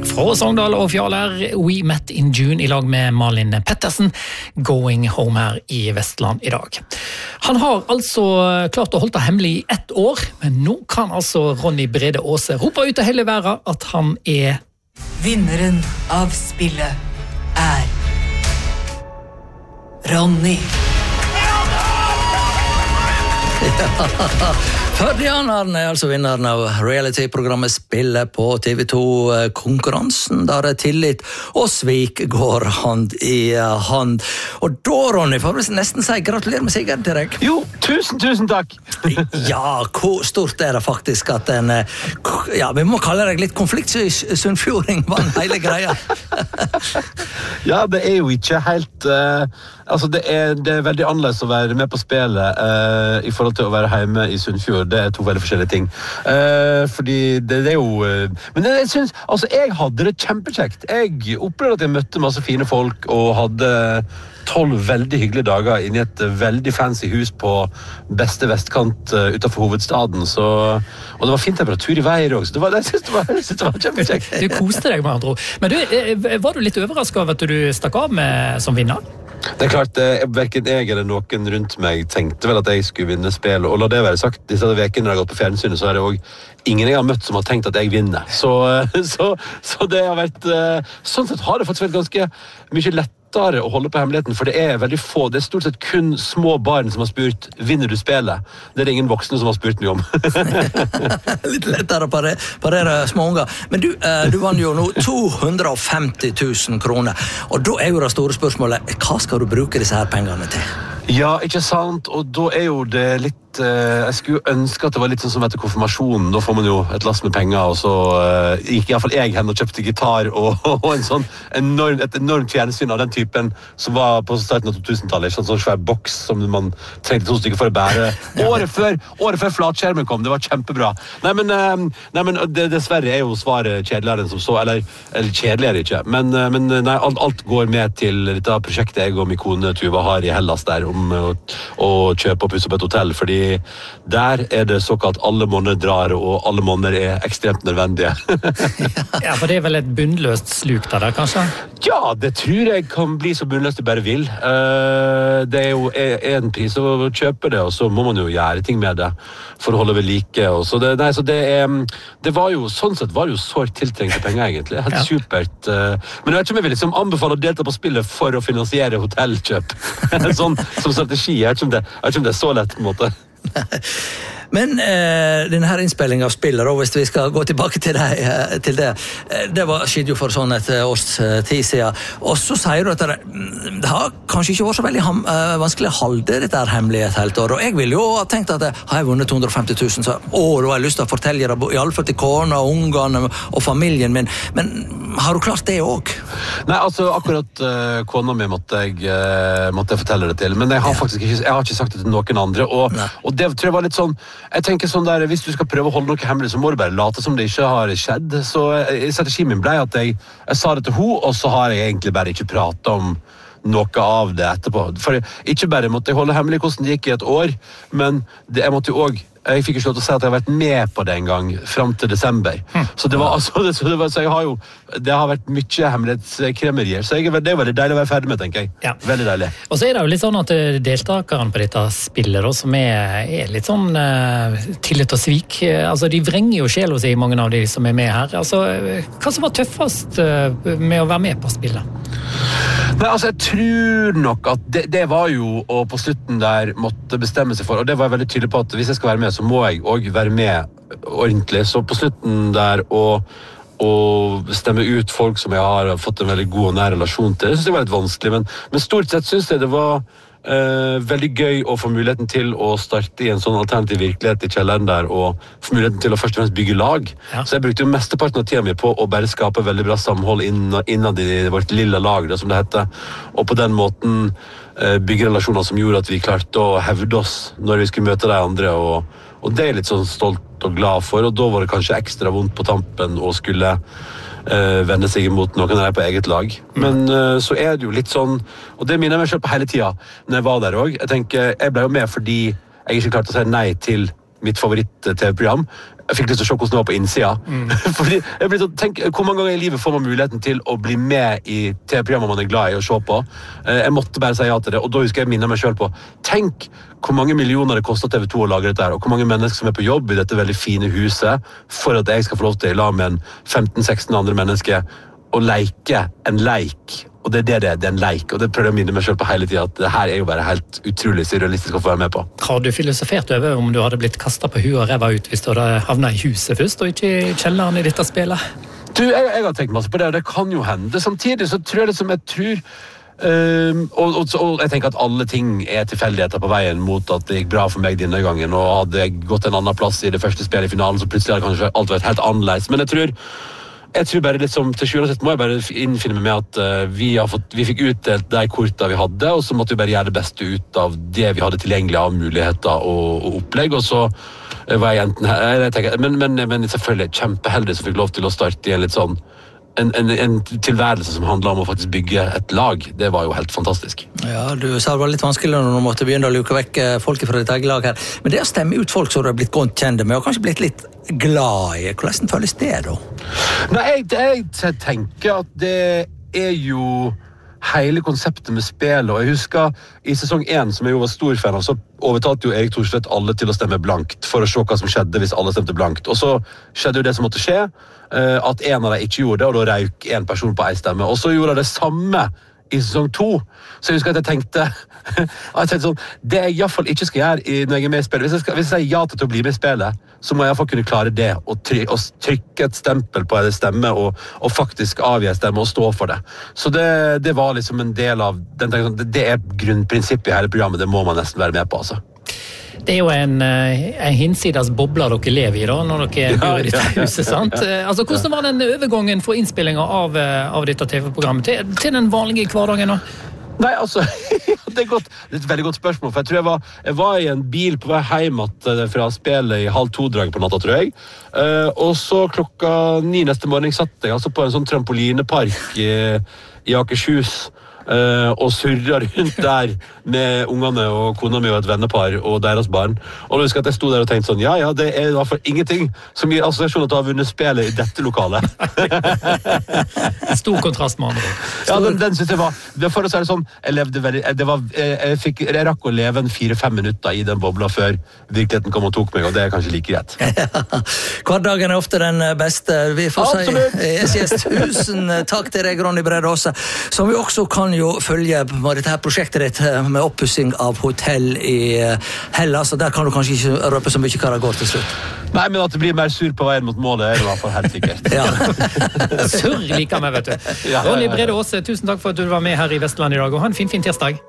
Fra Sogndal og Fjaler, We Met in June I lag med Malin Pettersen, Going Home her I Vestland I dag. Han har altså klart å holde det hemmelig I 1 år, men nå kan altså Ronny Brede Aase rope ut til hele verden at han Vinneren av spillet Ronny. Førdianeren altså vinneren av reality-programmet Spillet på TV2-konkurransen, der tillit og svik går hand I hand. Og da, Ronny, får vi nesten si gratulerer med sigeren til deg. Jo, tusen takk. Ja, hvor stort det faktisk at vi må kalle deg litt konfliktsundfjording, vann hele greia. Ja, det jo ikke helt... det er veldig annerledes å være med på spillet I forhold til å være hjemme I Sunnfjord. Det 2 veldig forskjellige ting. Fordi det jo... Men jeg synes, jeg hadde det kjempekjekt. Jeg opplevde at jeg møtte masse fine folk og hadde 12 veldig hyggelige dager inne I et veldig fancy hus på beste vestkant utenfor hovedstaden. Og det var fin temperatur I veier også. Jeg synes det var kjempekjekt. Du koste deg med andre ord. Men var du litt overrasket over at du stakk av med som vinner? Det klart, hverken jeg eller noen rundt meg tenkte vel at jeg skulle vinne spill, og la det være sagt, disse vekene når jeg har gått på fjernsynet, så det også ingen jeg har møtt som har tenkt at jeg vinner. Så det har vært, sånn sett har det faktisk vært ganske mye lettere å holde på hemmeligheten, for det veldig få, det stort sett kun små barn som har spurt, vinner du spillet? Det ingen voksne som har spurt meg om. Litt lettere å parere små unger. Men du vann jo nå 250 000 kroner, og da jo det store spørsmålet, hva skal du bruke disse her pengene til? Ja, ikke sant, og da jo det litt jeg skulle jo ønske at det var litt sånn som etter konfirmasjonen, da får man jo et lass med penger, og så gikk I hvert fall jeg hen og kjøpte gitar og en sånn et enormt fjernsyn av den typen som var på starten av 2000-tallet, en sånn svær boks som man trengte 2 stykker for å bære året før flatskjermen kom, det var kjempebra. Nei, men dessverre jo svaret kjedeligere enn som så, eller kjedeligere ikke, men nei, alt går med til dette prosjektet jeg og min kone Tuva har I Hellas der, om å kjøpe og pusse opp et hotell, fordi der det såkalt alle måneder drar, og alle måneder ekstremt nødvendige. Ja, for det vel et bunnløst sluk der, kanskje? Ja, det tror jeg kan bli så bunnløst det bare vil. Det jo en pris å kjøpe det, og så må man jo gjøre ting med det for å holde ved like. Så det var jo, sånn sett var det jo sårt tiltrengte penger egentlig. Helt supert. Men jeg vet ikke om jeg vil liksom anbefale å delta på spillet for å finansiere hotellkjøp. Sånn som strategi. Jeg vet ikke om det så lett på en måte. Men denne her innspillingen av spillet, hvis vi skal gå tilbake til det, det skjedde jo for sånn et års tid siden, og så sier du at det har kanskje ikke vært så veldig vanskelig å holde dette her hemmelig et helt år, og jeg vil jo ha tenkt at har jeg vunnet 250 000, så da har jeg lyst til å fortelle det, I alle fall til kona, ungene og familien min, men har du klart det også? Nei, akkurat kona mi måtte jeg fortelle det til, men jeg har faktisk ikke sagt det til noen andre, og det tror jeg var litt sånn, jeg tenker sånn der, hvis du skal prøve å holde noe hemmelig, så må du bare late som det ikke har skjedd. Så strategien min ble at jeg sa det til henne, og så har jeg egentlig bare ikke pratet om noe av det etterpå. For ikke bare måtte jeg holde hemmelig hvordan det gikk I et år, men jeg måtte jo også jeg fikk ikke lov til å si at jeg har vært med på det en gang frem til desember. Så det har vært mye hemmelighetskremerier. Så det veldig deilig å være ferdig med, tenker jeg. Ja. Veldig deilig. Og så det jo litt sånn at deltakerne på dette spillet, da, som litt sånn tillit og svik, altså de vrenger jo sjela si, mange av de som med her. Altså, hva som var tøffest med å være med på spillet? Nei, jeg tror nok at det var jo å på slutten der måtte bestemme seg for, og det var jeg veldig tydelig på at hvis jeg skal være med, så må jeg også være med ordentlig. Så på slutten der å stemme ut folk som jeg har fått en veldig god og nær relasjon til, det synes jeg var litt vanskelig, men stort sett synes jeg det var veldig gøy å få muligheten til å starte I en sånn alternativ virkelighet I kjelleren der, og få muligheten til å først og fremst bygge lag. Ja. Så jeg brukte jo mesteparten av tiden min på å bare skape veldig bra samhold innad I vårt lille lag, som det heter, og på den måten bygge relasjoner som gjorde at vi klarte å hevde oss når vi skulle møte de andre, og det litt sånn stolt og glad for, og da var det kanskje ekstra vondt på tampen å skulle vende seg imot noen av dem på eget lag. Men så det jo litt sånn, og det minner jeg meg selv på hele tiden når jeg var der også. Jeg tenker, jeg ble jo med fordi jeg ikke klarte å si nei til mitt favoritt-TV-program. jeg fikk lyst til å se hvordan det var på innsida. Fordi jeg ble sånn, tenk, hvor mange ganger i livet får man muligheten til å bli med i TV-programmer man er glad i å se på. Jeg måtte bare si ja til det, og da husker jeg minne meg selv på, tenk hvor mange millioner det kostet TV 2 å lage dette her, og hvor mange mennesker som er på jobb i dette veldig fine huset, for at jeg skal få lov til å la med en 15-16 andre mennesker, og leke en leik. Og det er en leik, og det prøver jeg å minne meg selv på hele tiden, at det her er jo bare helt utrolig surrealistisk å få være med på. Har du filosofert over om du hadde blitt kastet på huet og ræva ut hvis du hadde havnet i huset først, og ikke i kjelleren i dette spillet? Du, jeg har tenkt masse på det, og det kan jo hende. Samtidig så tror jeg det som jeg tror, og jeg tenker at alle ting er tilfeldigheter på veien mot at det gikk bra for meg denne gangen, og hadde jeg gått en annen plass i det første spillet i finalen, så plutselig hadde kanskje alt vært helt annerledes. Men jeg tror bare litt som til 2017 må jeg bare innfinne meg med at vi fikk utdelt de kortene vi hadde, og så måtte vi bare gjøre det beste ut av det vi hadde tilgjengelig av muligheter og opplegg, og så var jeg enten her, men selvfølgelig kjempeheldig som fikk lov til å starte i en litt sånn en tilværelse som handler om å faktisk bygge et lag. Det var jo helt fantastisk. Ja, du sa det var litt vanskelig når du måtte begynne å luke vekk folk fra ditt eget lag her. Men det å stemme ut folk som du har blitt godt kjente med, og kanskje blitt litt glad i, hvordan føles det da? Nei, jeg tenker at det er jo hele konseptet med spillet, og jeg husker i sesong 1, som jeg jo var stor fan av, så overtalte jo Erik Thorstvedt alle til å stemme blankt, for å se hva som skjedde hvis alle stemte blankt. Og så skjedde jo det som måtte skje, at en av dem ikke gjorde det, og da røyk en person på en stemme. Og så gjorde det samme i sesong 2. Så jeg husker at jeg tenkte sånn, det jeg i hvert fall ikke skal gjøre når jeg er med i spillet, hvis jeg sier ja til å bli med i spillet, så må jeg i hvert fall kunne klare det, og trykke et stempel på en stemme, og faktisk avgi en stemme, og stå for det. Så det var liksom en del av, det er grunnprinsippet i hele programmet, det må man nesten være med på, altså. Det er jo en hinsides bobler dere lever i da, når dere bor i dette huset, sant? Altså, hvordan var den overgangen fra innspillingen av dette TV-programmet til den vanlige hverdagen da? Nei, altså, det er et veldig godt spørsmål, for jeg tror jeg var i en bil på vei hjem fra spillet i 1:30 på natta, tror jeg. Og så 9:00 neste morgen satt jeg altså på en sånn trampolinepark i Akershus, og surret rundt der med ungene og kona mi og et vennepar og deres barn. Og da husker jeg at jeg sto der og tenkte sånn, ja, det er i hvert fall ingenting som gir assosiasjon til å ha vunnet spillet i dette lokalet. Stor kontrast med andre. Ja, den synes jeg var, for å si det sånn, jeg rakk å leve 4-5 minutter i den bobla før virkeligheten kom og tok meg, og det er kanskje like greit. Hverdagen er ofte den beste. Vi får Absolutt. si tusen takk til deg, Ronny Brede Aase, som vi også kan jo følge med dette her prosjektet ditt med oppussing av hotell i Hellas, og der kan du kanskje ikke røpe så mye hva det går til slutt. Nei, men at det blir mer sur på veien mot målet er i hvert fall helt sikkert. Ja. Surr liker meg, vet du. Ronny Brede Aase, tusen takk for at du var med her i Vestland i dag, og ha en fin tirsdag.